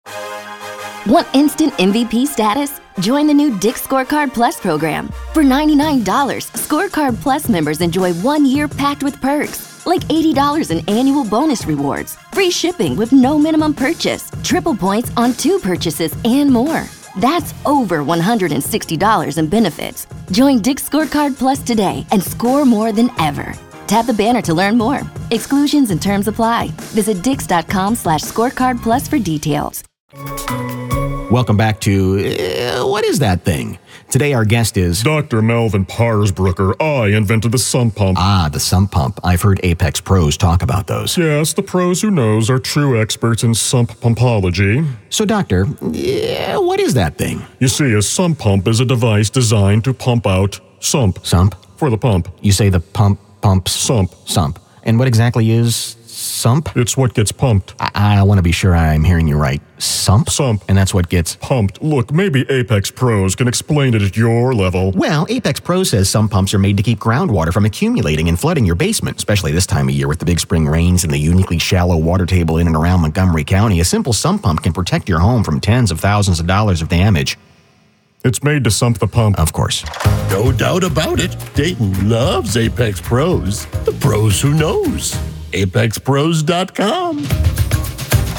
Want instant M V P status? Join the new Dick's Scorecard Plus program. For ninety-nine dollars, Scorecard Plus members enjoy one year packed with perks, like eighty dollars in annual bonus rewards, free shipping with no minimum purchase, triple points on two purchases, and more. That's over one hundred sixty dollars in benefits. Join Dick's Scorecard Plus today and score more than ever. Tap the banner to learn more. Exclusions and terms apply. Visit dix.com slash scorecard plus for details. Welcome back to uh, What Is That Thing? Today our guest is Doctor Melvin Parsbrucker. I invented the sump pump. Ah, the sump pump. I've heard Apex pros talk about those. Yes, the pros who knows are true experts in sump pumpology. So, Doctor, uh, what is that thing? You see, a sump pump is a device designed to pump out sump. Sump? For the pump. You say the pump pumps? Sump. Sump. And what exactly is sump? It's what gets pumped. I, I want to be sure I'm hearing you right. Sump? Sump. And that's what gets pumped. Look, maybe Apex Pros can explain it at your level. Well, Apex Pro says sump pumps are made to keep groundwater from accumulating and flooding your basement, especially this time of year with the big spring rains and the uniquely shallow water table in and around Montgomery County. A simple sump pump can protect your home from tens of thousands of dollars of damage. It's made to sump the pump. Of course. No doubt about it. Dayton loves Apex Pros. The pros who knows. apex pros dot com.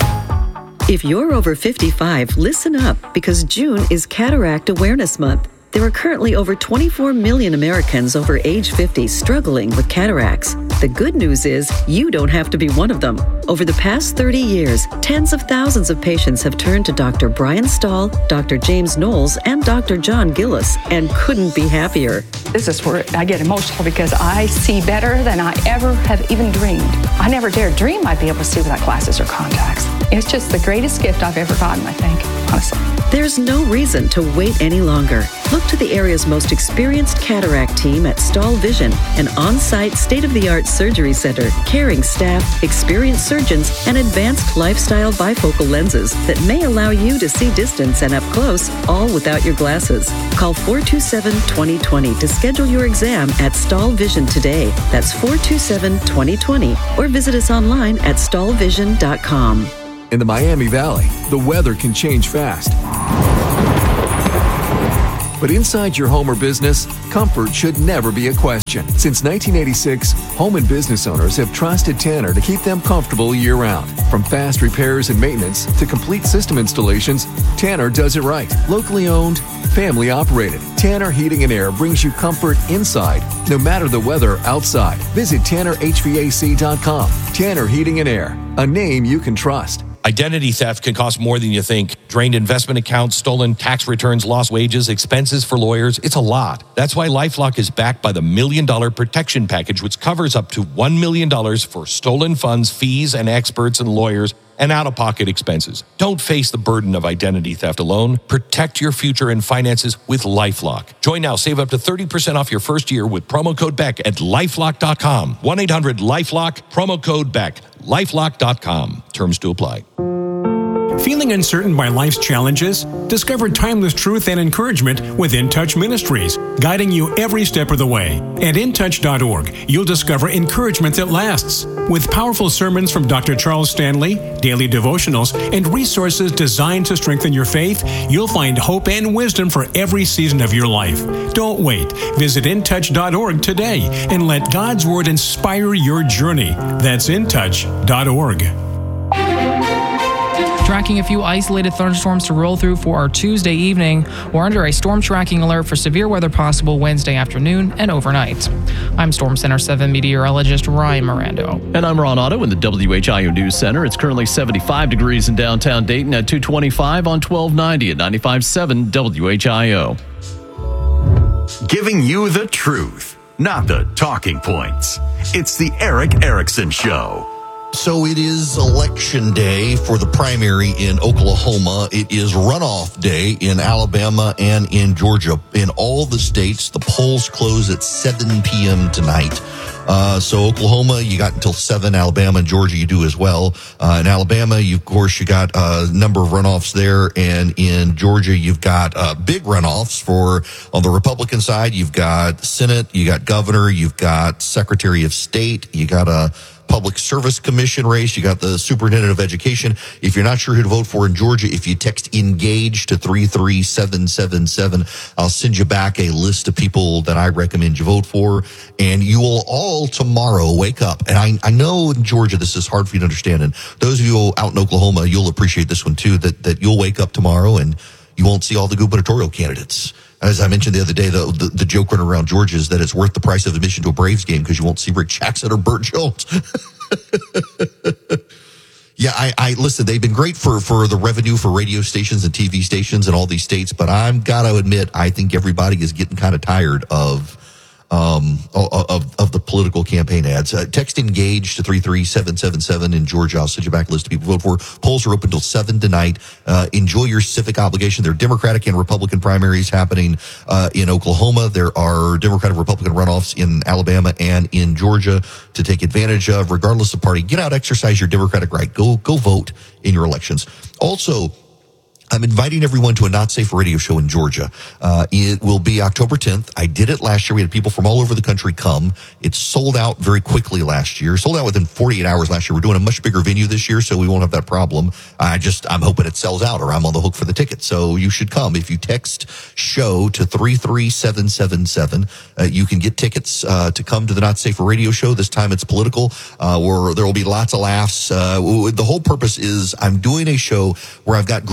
If you're over fifty-five, listen up because June is Cataract Awareness Month. There are currently over twenty-four million Americans over age fifty struggling with cataracts. The good news is you don't have to be one of them. Over the past thirty years, tens of thousands of patients have turned to Doctor Brian Stahl, Doctor James Knowles, and Doctor John Gillis, and couldn't be happier. This is where I get emotional because I see better than I ever have even dreamed. I never dared dream I'd be able to see without glasses or contacts. It's just the greatest gift I've ever gotten, I think, honestly. There's no reason to wait any longer. Look to the area's most experienced cataract team at Stahl Vision, an on-site, state-of-the-art surgery center, caring staff, experienced surgeons, and advanced lifestyle bifocal lenses that may allow you to see distance and up close, all without your glasses. Call four two seven, two zero two zero to schedule your exam at Stahl Vision today. That's four two seven, two zero two zero, or visit us online at stahl vision dot com. In the Miami Valley, the weather can change fast. But inside your home or business, comfort should never be a question. Since nineteen eighty-six, home and business owners have trusted Tanner to keep them comfortable year-round. From fast repairs and maintenance to complete system installations, Tanner does it right. Locally owned, family operated. Tanner Heating and Air brings you comfort inside, no matter the weather outside. Visit tanner h v a c dot com. Tanner Heating and Air, a name you can trust. Identity theft can cost more than you think. Drained investment accounts, stolen tax returns, lost wages, expenses for lawyers. It's a lot. That's why LifeLock is backed by the Million Dollar Protection Package, which covers up to one million dollars for stolen funds, fees, and experts and lawyers, and out-of-pocket expenses. Don't face the burden of identity theft alone. Protect your future and finances with LifeLock. Join now. Save up to thirty percent off your first year with promo code Beck at lifelock dot com. one eight hundred LifeLock, promo code Beck. lifelock dot com. Terms to apply. Feeling uncertain by life's challenges? Discover timeless truth and encouragement with In Touch Ministries, guiding you every step of the way. At in touch dot org, you'll discover encouragement that lasts. With powerful sermons from Doctor Charles Stanley, daily devotionals, and resources designed to strengthen your faith, you'll find hope and wisdom for every season of your life. Don't wait. Visit in touch dot org today and let God's Word inspire your journey. That's in touch dot org. Tracking a few isolated thunderstorms to roll through for our Tuesday evening. We're under a storm tracking alert for severe weather possible Wednesday afternoon and overnight. I'm Storm Center seven meteorologist Ryan Mirando. And I'm Ron Otto in the W H I O News Center. It's currently seventy-five degrees in downtown Dayton at two twenty-five on twelve ninety at ninety-five point seven W H I O. Giving you the truth, not the talking points. It's the Eric Erickson Show. So it is election day for the primary in Oklahoma. It is runoff day in Alabama and in Georgia. In all the states, the polls close at seven p.m. tonight. Uh, so Oklahoma, you got until seven. Alabama and Georgia, you do as well. Uh, in Alabama, you, of course, you got a number of runoffs there. And in Georgia, you've got uh, big runoffs for, on the Republican side, you've got Senate, you got governor, you've got Secretary of State, you got a Public Service Commission race. You got the Superintendent of Education. If you're not sure who to vote for in Georgia, if you text ENGAGE to three three seven seven seven, I'll send you back a list of people that I recommend you vote for. And you will all tomorrow wake up. And I, I know in Georgia this is hard for you to understand. And those of you out in Oklahoma, you'll appreciate this one too, that, that you'll wake up tomorrow and you won't see all the gubernatorial candidates. As I mentioned the other day, the, the, the joke running around Georgia is that it's worth the price of admission to a Braves game because you won't see Rick Jackson or Burt Jones. Yeah, I, I listen, they've been great for, for the revenue for radio stations and T V stations in all these states, but I've got to admit, I think everybody is getting kind of tired of um of of the political campaign ads. Uh, text ENGAGE to three three seven seven seven in Georgia. I'll send you back a list of people to vote for. Polls are open until seven tonight. Uh, enjoy your civic obligation. There are Democratic and Republican primaries happening uh, in Oklahoma. There are Democratic and Republican runoffs in Alabama and in Georgia to take advantage of, regardless of party. Get out, exercise your Democratic right. Go, go vote in your elections. Also, I'm inviting everyone to a Not Safe Radio show in Georgia. Uh, it will be October tenth. I did it last year. We had people from all over the country come. It sold out very quickly last year. Sold out within forty-eight hours last year. We're doing a much bigger venue this year, so we won't have that problem. I just, I'm hoping it sells out or I'm on the hook for the ticket. So you should come. If you text show to three three seven seven seven, uh, you can get tickets uh, to come to the Not Safe Radio show. This time it's political, uh, where there will be lots of laughs. Uh, the whole purpose is I'm doing a show where I've got great stories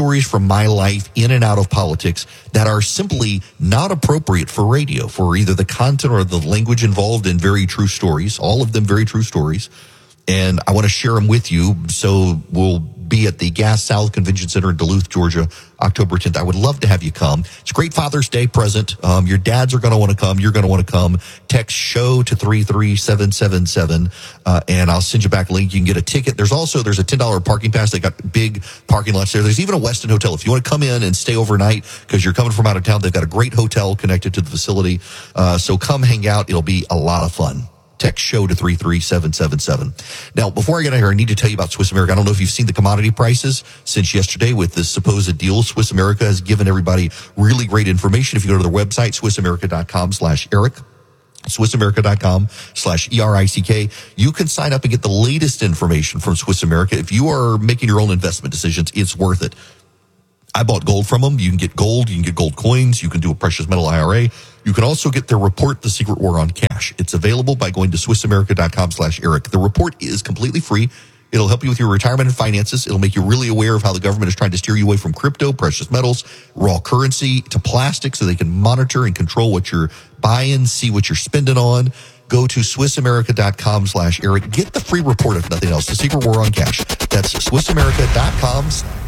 stories from my life in and out of politics that are simply not appropriate for radio, for either the content or the language involved in very true stories, all of them very true stories. And I want to share them with you. So we'll be at the Gas South Convention Center in Duluth, Georgia, October tenth. I would love to have you come. It's a great Father's Day present. Um, your dads are going to want to come. You're going to want to come. Text SHOW to three three seven seven seven, uh, and I'll send you back a link. You can get a ticket. There's also, there's a ten dollars parking pass. They got big parking lots there. There's even a Westin Hotel. If you want to come in and stay overnight because you're coming from out of town, they've got a great hotel connected to the facility. Uh, so come hang out. It'll be a lot of fun. Text SHOW to three three seven seven seven. Now, before I get out here, I need to tell you about Swiss America. I don't know if you've seen the commodity prices since yesterday with this supposed deal. Swiss America has given everybody really great information. If you go to their website, swiss america dot com slash Eric, swiss america dot com slash E R I C K, you can sign up and get the latest information from Swiss America. If you are making your own investment decisions, it's worth it. I bought gold from them. You can get gold. You can get gold coins. You can do a precious metal I R A. You can also get their report, The Secret War on Cash. It's available by going to swiss america dot com slash Eric. The report is completely free. It'll help you with your retirement and finances. It'll make you really aware of how the government is trying to steer you away from crypto, precious metals, raw currency, to plastic so they can monitor and control what you're buying, see what you're spending on. Go to swiss america dot com slash Eric. Get the free report, if nothing else. The Secret War on Cash. That's swiss america dot com.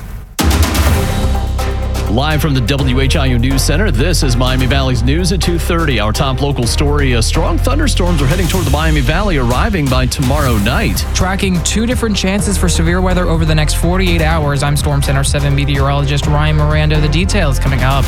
Live from the W H I O News Center, this is Miami Valley's News at two thirty. Our top local story, uh, strong thunderstorms are heading toward the Miami Valley, arriving by tomorrow night. Tracking two different chances for severe weather over the next forty-eight hours. I'm Storm Center seven meteorologist Ryan Miranda. The details coming up.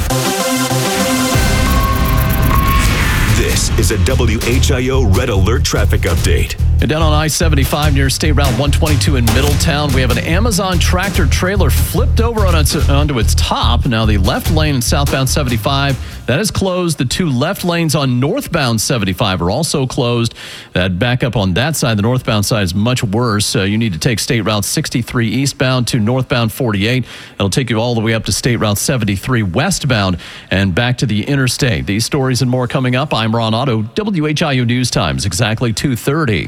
This is a W H I O Red Alert traffic update. And down on I seventy-five near State Route one twenty-two in Middletown, we have an Amazon tractor trailer flipped over on its, onto its top. Now the left lane in southbound seventy-five, that is closed. The two left lanes on northbound seventy-five are also closed. That backup on that side, the northbound side, is much worse. Uh, you need to take State Route sixty-three eastbound to northbound forty-eight. It'll take you all the way up to State Route seventy-three westbound and back to the interstate. These stories and more coming up. I'm Ron Otto, W H I O News Times, exactly two thirty.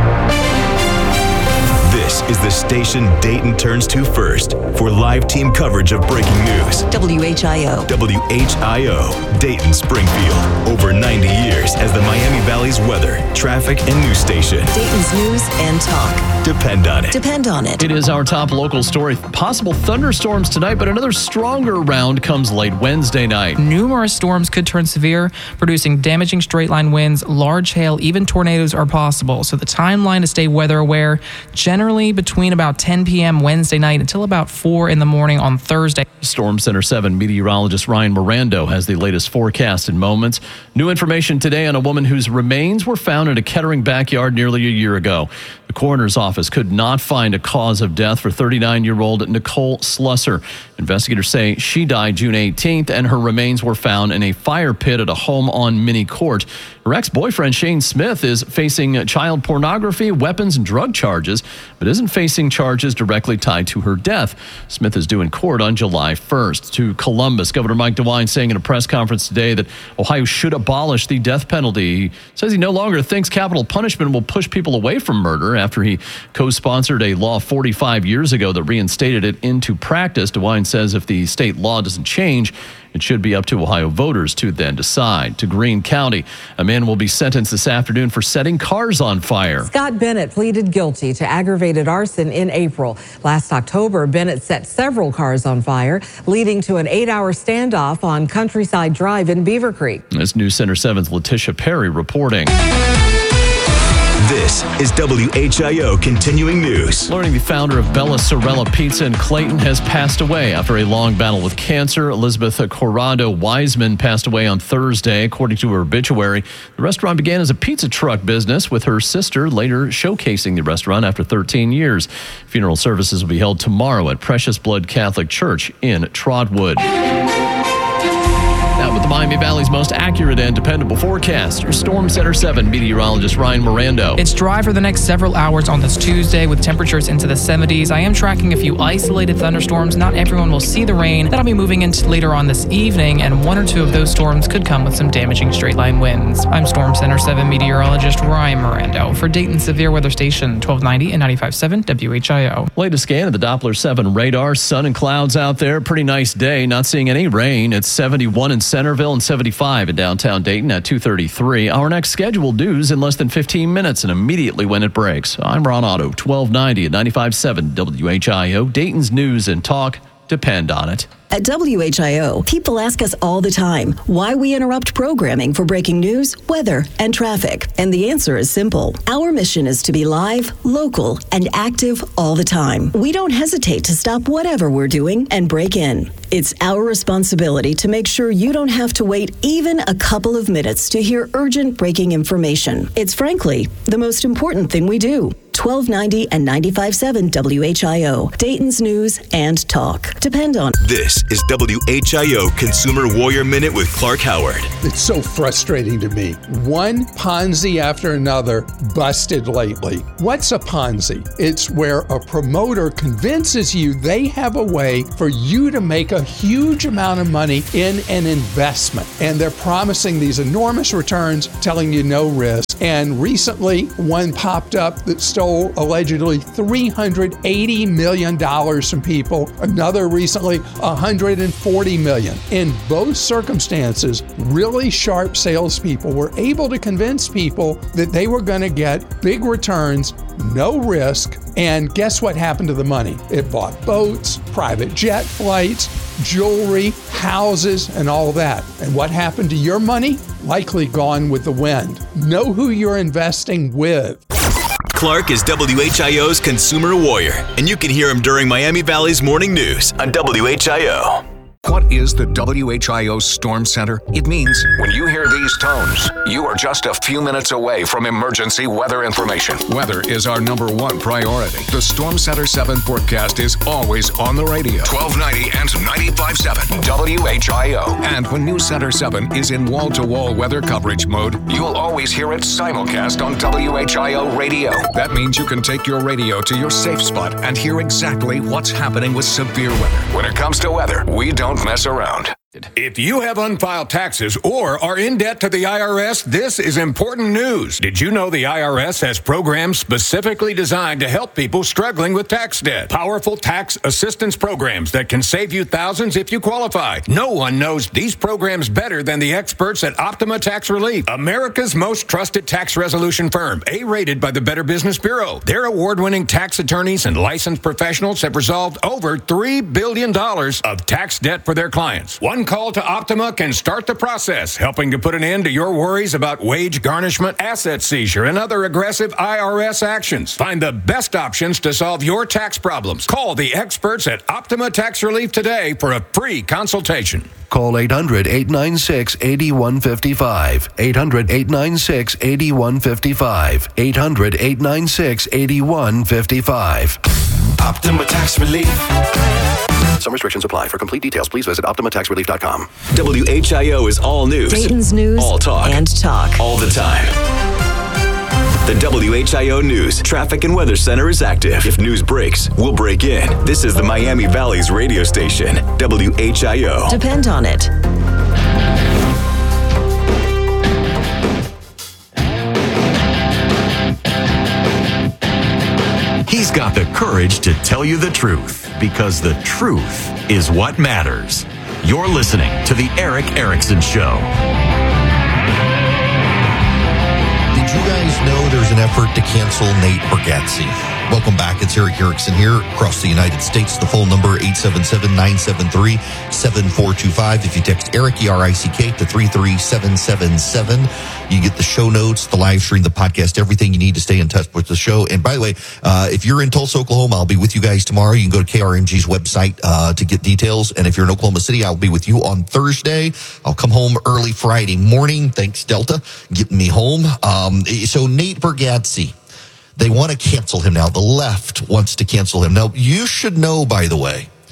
This is the station Dayton turns to first for live team coverage of breaking news. W H I O. W H I O, Dayton Springfield. Over ninety years as the Miami Valley's weather, traffic, and news station. Dayton's news and talk. Depend on it. Depend on it. It is our top local story. Possible thunderstorms tonight, but another stronger round comes late Wednesday night. Numerous storms could turn severe, producing damaging straight-line winds, large hail, even tornadoes are possible. So the timeline to stay weather aware, generally between about ten p.m. Wednesday night until about four in the morning on Thursday. Storm Center seven meteorologist Ryan Miranda has the latest forecast in moments. New information today on a woman whose remains were found in a Kettering backyard nearly a year ago. The coroner's office could not find a cause of death for thirty-nine-year-old Nicole Slusser. Investigators say she died June eighteenth, and her remains were found in a fire pit at a home on Mini Court. Her ex-boyfriend, Shane Smith, is facing child pornography, weapons, and drug charges, but isn't facing charges directly tied to her death. Smith is due in court on July first. To Columbus, Governor Mike DeWine saying in a press conference today that Ohio should abolish the death penalty. He says he no longer thinks capital punishment will push people away from murder after he co-sponsored a law forty-five years ago that reinstated it into practice. DeWine says if the state law doesn't change, it should be up to Ohio voters to then decide. To Greene County, a man will be sentenced this afternoon for setting cars on fire. Scott Bennett pleaded guilty to aggravated arson in April. Last October, Bennett set several cars on fire, leading to an eight-hour standoff on Countryside Drive in Beaver Creek. This News Center seven's Letitia Perry reporting. This is W H I O Continuing News. Learning the founder of Bella Sorella Pizza in Clayton has passed away after a long battle with cancer. Elizabeth Corrado Wiseman passed away on Thursday, according to her obituary. The restaurant began as a pizza truck business, with her sister later showcasing the restaurant after thirteen years. Funeral services will be held tomorrow at Precious Blood Catholic Church in Trotwood. Now with the Miami Valley's most accurate and dependable forecast, your Storm Center seven meteorologist Ryan Mirando. It's dry for the next several hours on this Tuesday with temperatures into the seventies. I am tracking a few isolated thunderstorms. Not everyone will see the rain. That'll be moving in later on this evening, and one or two of those storms could come with some damaging straight-line winds. I'm Storm Center seven meteorologist Ryan Mirando for Dayton Severe Weather Station twelve ninety and ninety-five point seven W H I O. Latest scan of the Doppler seven radar. Sun and clouds out there. Pretty nice day. Not seeing any rain. It's seventy-one in Centerville and seventy-five in downtown Dayton at two thirty-three. Our next scheduled news in less than fifteen minutes and immediately when it breaks. I'm Ron Otto, twelve ninety and ninety-five point seven W H I O. Dayton's news and talk depend on it. At W H I O, people ask us all the time why we interrupt programming for breaking news, weather, and traffic. And the answer is simple. Our mission is to be live, local, and active all the time. We don't hesitate to stop whatever we're doing and break in. It's our responsibility to make sure you don't have to wait even a couple of minutes to hear urgent breaking information. It's frankly the most important thing we do. twelve ninety and ninety-five point seven W H I O, Dayton's news and talk. Depend on it. This is W H I O Consumer Warrior Minute with Clark Howard. It's so frustrating to me. One Ponzi after another busted lately. What's a Ponzi? It's where a promoter convinces you they have a way for you to make a huge amount of money in an investment. And they're promising these enormous returns, telling you no risk. And recently, one popped up that stole allegedly three hundred eighty million dollars from people. Another recently, one hundred forty million dollars. In both circumstances, really sharp salespeople were able to convince people that they were going to get big returns, no risk. And guess what happened to the money? It bought boats, private jet flights, jewelry, houses, and all that. And what happened to your money? Likely gone with the wind. Know who you're investing with. Clark is W H I O's Consumer Warrior, and you can hear him during Miami Valley's Morning News on W H I O. What is the W H I O Storm Center? It means when you hear these tones, you are just a few minutes away from emergency weather information. Weather is our number one priority. The Storm Center seven forecast is always on the radio. twelve ninety and ninety-five point seven W H I O. And when News Center seven is in wall-to-wall weather coverage mode, you'll always hear it simulcast on W H I O radio. That means you can take your radio to your safe spot and hear exactly what's happening with severe weather. When it comes to weather, we don't mess around. If you have unfiled taxes or are in debt to the I R S, this is important news. Did you know the I R S has programs specifically designed to help people struggling with tax debt? Powerful tax assistance programs that can save you thousands if you qualify. No one knows these programs better than the experts at Optima Tax Relief, America's most trusted tax resolution firm, A-rated by the Better Business Bureau. Their award-winning tax attorneys and licensed professionals have resolved over three billion dollars of tax debt for their clients. One call to Optima can start the process, helping to put an end to your worries about wage garnishment, asset seizure, and other aggressive I R S actions. Find the best options to solve your tax problems. Call the experts at Optima Tax Relief today for a free consultation. Call eight hundred, eight nine six, eight one five five. eight hundred, eight nine six, eight one five five. eight hundred, eight nine six, eight one five five. Optima Tax Relief. Some restrictions apply. For complete details, please visit optima tax relief dot com. W H I O is all news. Dayton's news all talk. and talk. All the time. The W H I O News Traffic and Weather Center is active. If news breaks, we'll break in. This is the Miami Valley's radio station, W H I O. Depend on it. He's got the courage to tell you the truth, because the truth is what matters. You're listening to The Erick Erickson Show. Did you guys know there's an effort to cancel Nate Bargatze? Welcome back. It's Erick Erickson here across the United States. The phone number, eight seven seven, nine seven three, seven four two five. If you text Eric, E R I C K, to three three seven seven seven, you get the show notes, the live stream, the podcast, everything you need to stay in touch with the show. And by the way, uh, if you're in Tulsa, Oklahoma, I'll be with you guys tomorrow. You can go to K R M G's website uh, to get details. And if you're in Oklahoma City, I'll be with you on Thursday. I'll come home early Friday morning. Thanks, Delta, getting me home. Um, so Nate Bargatze, they want to cancel him now. The left wants to cancel him. Now, you should know, by the way,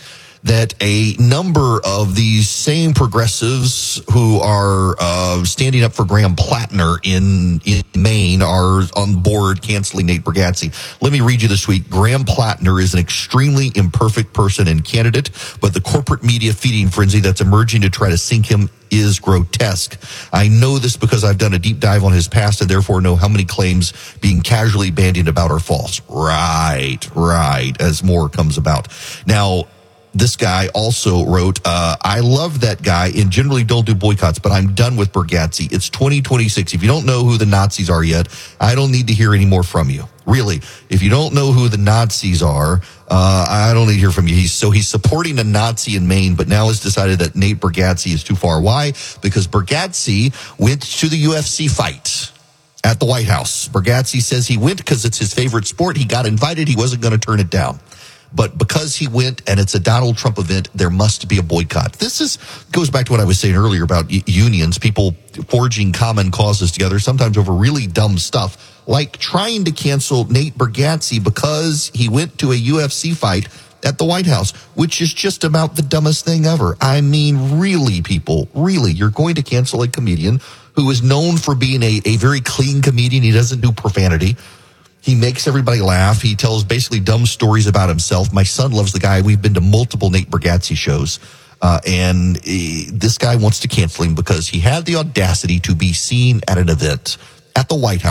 that a number of these same progressives who are uh, standing up for Graham Plattner in, in Maine are on board canceling Nate Bargatze. Let me read you this week. Graham Plattner is an extremely imperfect person and candidate, but the corporate media feeding frenzy that's emerging to try to sink him is grotesque. I know this because I've done a deep dive on his past and therefore know how many claims being casually bandied about are false. Right, right, as more comes about. Now, this guy also wrote, uh, I love that guy and generally don't do boycotts, but I'm done with Bargatze. It's twenty twenty-six. If you don't know who the Nazis are yet, I don't need to hear any more from you. Really, if you don't know who the Nazis are, uh, I don't need to hear from you. He's, so he's supporting a Nazi in Maine, but now has decided that Nate Bargatze is too far. Why? Because Bargatze went to the U F C fight at the White House. Bargatze says he went because it's his favorite sport. He got invited. He wasn't going to turn it down. But because he went and it's a Donald Trump event, there must be a boycott. This is goes back to what I was saying earlier about unions, people forging common causes together, sometimes over really dumb stuff, like trying to cancel Nate Bargatze because he went to a U F C fight at the White House, which is just about the dumbest thing ever. I mean, really, people, really, you're going to cancel a comedian who is known for being a, a very clean comedian. He doesn't do profanity. He makes everybody laugh. He tells basically dumb stories about himself. My son loves the guy. We've been to multiple Nate Bargatze shows. Uh, and uh, this guy wants to cancel him because he had the audacity to be seen at an event at the White House